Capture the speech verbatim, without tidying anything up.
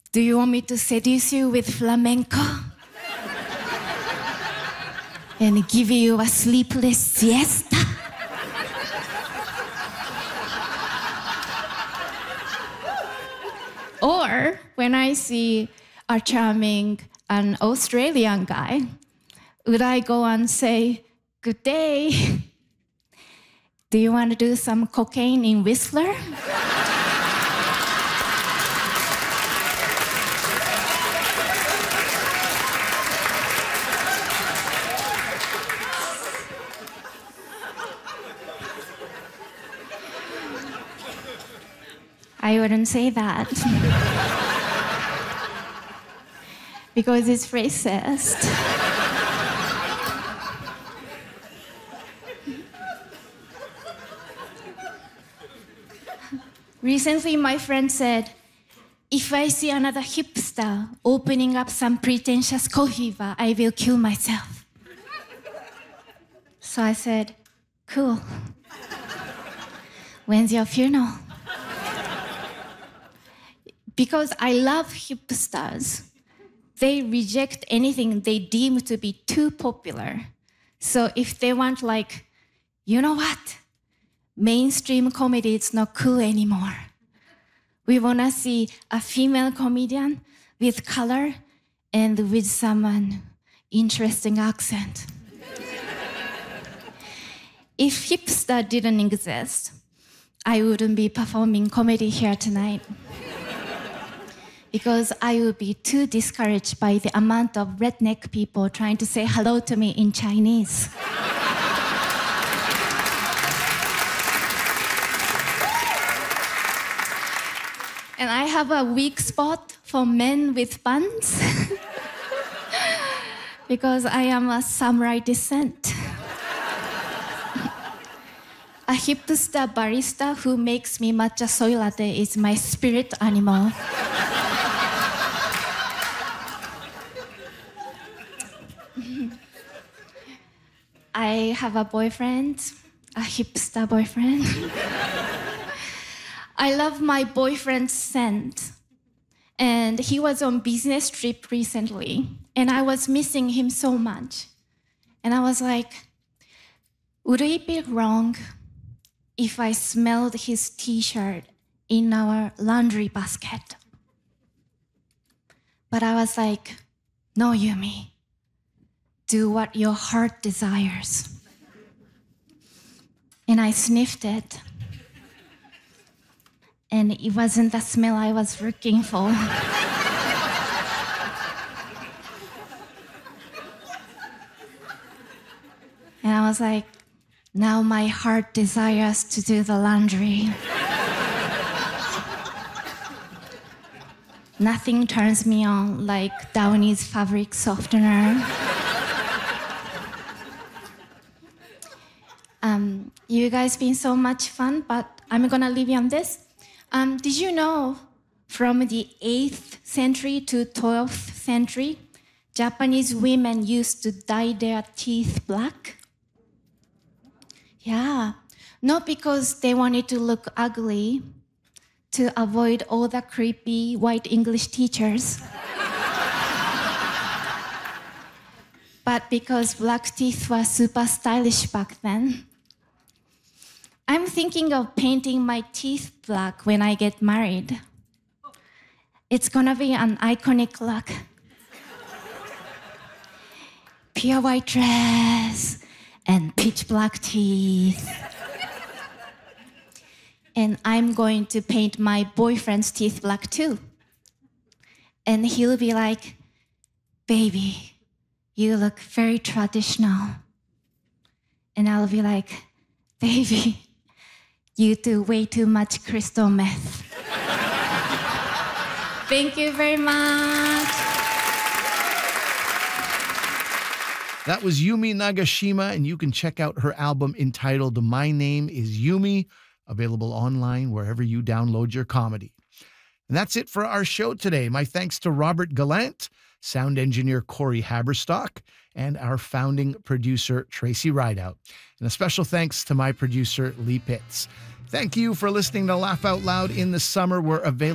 Do you want me to seduce you with flamenco? And give you a sleepless siesta? Or when I see a charming an Australian guy, would I go and say, good day, do you want to do some cocaine in Whistler? I wouldn't say that. Because it's racist. Recently, my friend said, if I see another hipster opening up some pretentious coffee bar, I will kill myself. So I said, cool. When's your funeral? Because I love hipsters. They reject anything they deem to be too popular. So if they want like, you know what? Mainstream comedy is not cool anymore. We want to see a female comedian with color and with some um, interesting accent. If hipster didn't exist, I wouldn't be performing comedy here tonight. Because I would be too discouraged by the amount of redneck people trying to say hello to me in Chinese. And I have a weak spot for men with buns because I am a samurai descent. A hipster barista who makes me matcha soy latte is my spirit animal. I have a boyfriend, a hipster boyfriend. I love my boyfriend's scent. And he was on business trip recently, and I was missing him so much. And I was like, would it be wrong if I smelled his t-shirt in our laundry basket? But I was like, no, Yumi. Do what your heart desires. And I sniffed it. And it wasn't the smell I was looking for. And I was like, now my heart desires to do the laundry. Nothing turns me on like Downy's fabric softener. Um, you guys been so much fun, but I'm gonna leave you on this. Um, did you know from the eighth century to twelfth century, Japanese women used to dye their teeth black? Yeah, not because they wanted to look ugly, to avoid all the creepy white English teachers. But because black teeth were super stylish back then. I'm thinking of painting my teeth black when I get married. It's gonna be an iconic look. Pure white dress and pitch black teeth. And I'm going to paint my boyfriend's teeth black too. And he'll be like, baby, you look very traditional. And I'll be like, baby, you do way too much crystal meth. Thank you very much. That was Yumi Nagashima, and you can check out her album entitled My Name is Yumi, available online wherever you download your comedy. And that's it for our show today. My thanks to Robert Gallant, sound engineer Corey Haberstock, and our founding producer, Tracy Rideout. And a special thanks to my producer, Lee Pitts. Thank you for listening to Laugh Out Loud in the Summer. We're available